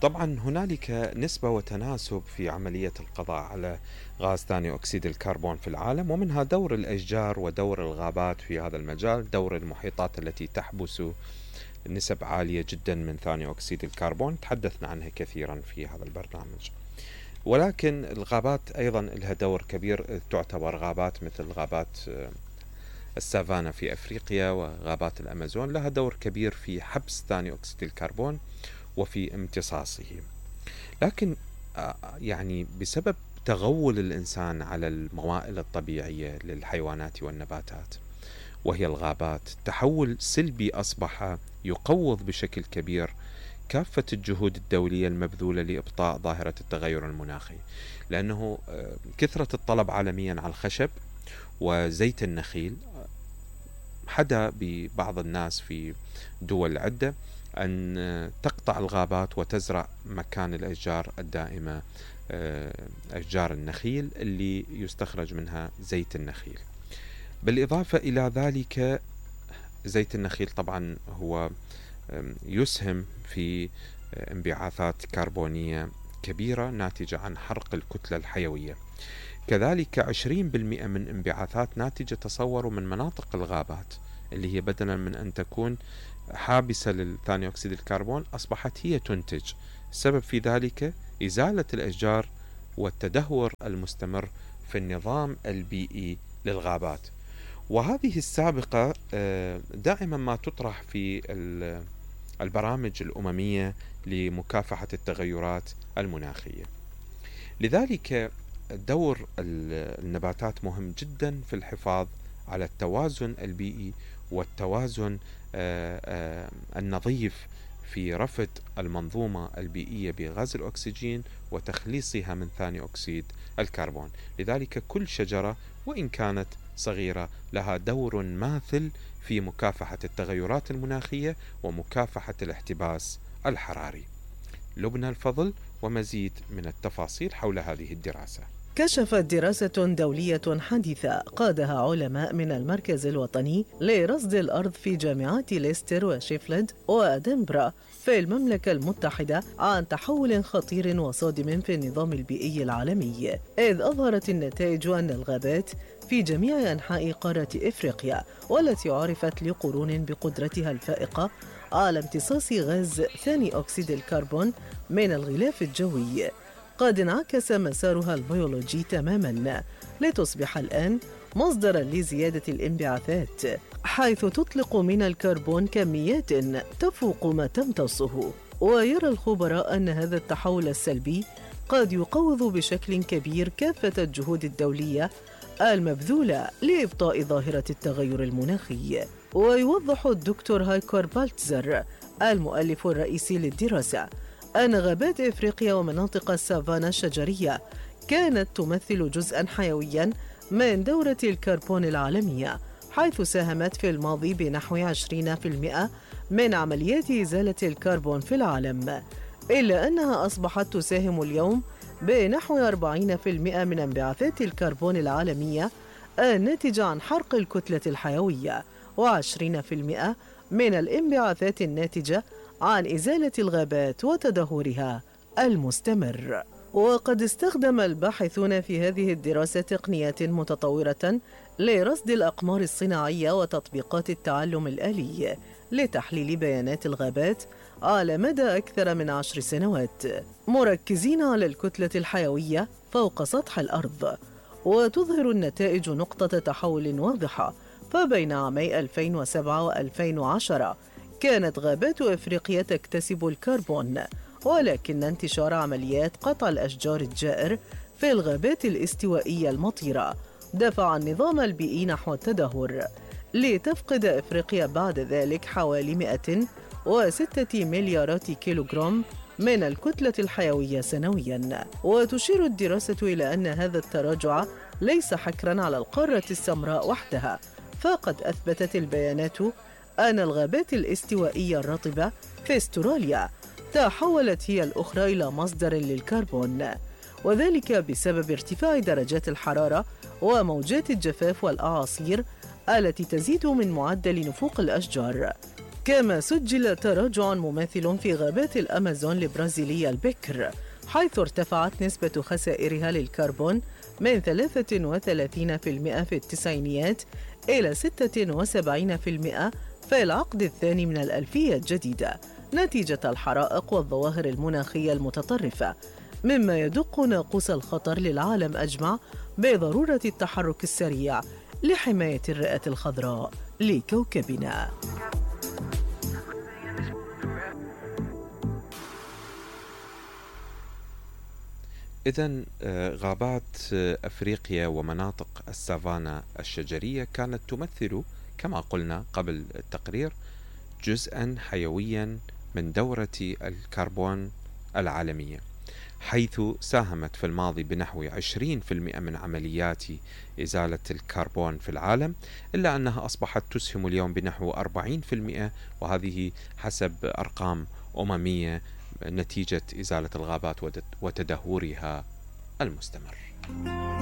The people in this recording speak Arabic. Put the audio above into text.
طبعا هنالك نسبة وتناسب في عملية القضاء على غاز ثاني أكسيد الكربون في العالم، ومنها دور الأشجار ودور الغابات في هذا المجال، دور المحيطات التي تحبس نسب عالية جدا من ثاني أكسيد الكربون، تحدثنا عنها كثيرا في هذا البرنامج. ولكن الغابات أيضا لها دور كبير، تعتبر غابات مثل غابات السافانا في أفريقيا وغابات الأمازون لها دور كبير في حبس ثاني أكسيد الكربون وفي امتصاصه. لكن يعني بسبب تغول الإنسان على الموائل الطبيعية للحيوانات والنباتات وهي الغابات، تحول سلبي أصبح يقوض بشكل كبير كافة الجهود الدولية المبذولة لإبطاء ظاهرة التغير المناخي، لأنه كثرة الطلب عالميا على الخشب وزيت النخيل حدا ببعض الناس في دول عدة أن تقطع الغابات وتزرع مكان الأشجار الدائمة أشجار النخيل اللي يستخرج منها زيت النخيل. بالإضافة إلى ذلك زيت النخيل طبعا هو يسهم في انبعاثات كربونية كبيرة ناتجة عن حرق الكتلة الحيوية. كذلك 20% من انبعاثات ناتجة تصوروا من مناطق الغابات اللي هي بدلا من أن تكون حابسة للثاني أكسيد الكربون أصبحت هي تنتج. السبب في ذلك إزالة الأشجار والتدهور المستمر في النظام البيئي للغابات. وهذه السابقة دائما ما تطرح في البرامج الأممية لمكافحة التغيرات المناخية. لذلك دور النباتات مهم جدا في الحفاظ على التوازن البيئي والتوازن النظيف في رفض المنظومة البيئية بغاز الأكسجين وتخليصها من ثاني أكسيد الكربون. لذلك كل شجرة وإن كانت صغيرة لها دور ماثل في مكافحة التغيرات المناخية ومكافحة الاحتباس الحراري. لبنى الفضل ومزيد من التفاصيل حول هذه الدراسة. كشفت دراسة دولية حديثة قادها علماء من المركز الوطني لرصد الأرض في جامعات ليستر وشيفيلد وأدنبرا في المملكة المتحدة عن تحول خطير وصادم في النظام البيئي العالمي، إذ أظهرت النتائج أن الغابات في جميع أنحاء قارة إفريقيا، والتي عرفت لقرون بقدرتها الفائقة على امتصاص غاز ثاني أكسيد الكربون من الغلاف الجوي، قد انعكس مسارها البيولوجي تماماً لتصبح الآن مصدراً لزيادة الانبعاثات، حيث تطلق من الكربون كميات تفوق ما تمتصه. ويرى الخبراء أن هذا التحول السلبي قد يقوض بشكل كبير كافة الجهود الدولية المبذولة لإبطاء ظاهرة التغير المناخي. ويوضح الدكتور هايكور بالتزر المؤلف الرئيسي للدراسة أن غابات إفريقيا ومناطق السافانا الشجرية كانت تمثل جزءاً حيوياً من دورة الكربون العالمية، حيث ساهمت في الماضي بنحو 20% من عمليات إزالة الكربون في العالم، إلا أنها أصبحت تساهم اليوم بنحو 40% من انبعاثات الكربون العالمية الناتجة عن حرق الكتلة الحيوية، و20% من الانبعاثات الناتجة عن إزالة الغابات وتدهورها المستمر. وقد استخدم الباحثون في هذه الدراسة تقنيات متطورة لرصد الأقمار الصناعية وتطبيقات التعلم الآلي لتحليل بيانات الغابات على مدى أكثر من 10 سنوات، مركزين على الكتلة الحيوية فوق سطح الأرض. وتظهر النتائج نقطة تحول واضحة، فبين عامي 2007 و2010 كانت غابات إفريقيا تكتسب الكربون، ولكن انتشار عمليات قطع الأشجار الجائر في الغابات الاستوائية المطيرة دفع النظام البيئي نحو التدهور، لتفقد إفريقيا بعد ذلك حوالي 106 مليارات كيلوغرام من الكتلة الحيوية سنوياً. وتشير الدراسة إلى أن هذا التراجع ليس حكراً على القارة السمراء وحدها، فقد أثبتت البيانات أن الغابات الاستوائية الرطبة في أستراليا تحولت هي الأخرى إلى مصدر للكربون، وذلك بسبب ارتفاع درجات الحرارة وموجات الجفاف والأعاصير التي تزيد من معدل نفوق الأشجار. كما سجل تراجع مماثل في غابات الأمازون البرازيلية البكر، حيث ارتفعت نسبة خسائرها للكربون من 33% في التسعينيات إلى 76% في العقد الثاني من الألفية الجديدة، نتيجة الحرائق والظواهر المناخية المتطرفة، مما يدق ناقوس الخطر للعالم أجمع بضرورة التحرك السريع لحماية الرئة الخضراء لكوكبنا. إذن غابات أفريقيا ومناطق السافانا الشجرية كانت تمثل كما قلنا قبل التقرير جزءا حيويا من دورة الكربون العالمية، حيث ساهمت في الماضي بنحو 20% من عمليات إزالة الكربون في العالم، إلا أنها أصبحت تسهم اليوم بنحو 40%، وهذه حسب أرقام أممية نتيجة إزالة الغابات وتدهورها المستمر.